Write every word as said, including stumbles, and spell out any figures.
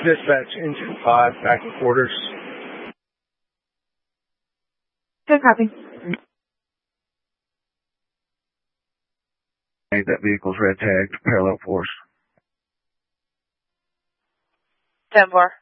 Dispatch, engine five, back in quarters. Good copy. That vehicle's red tagged, parallel force. ten four.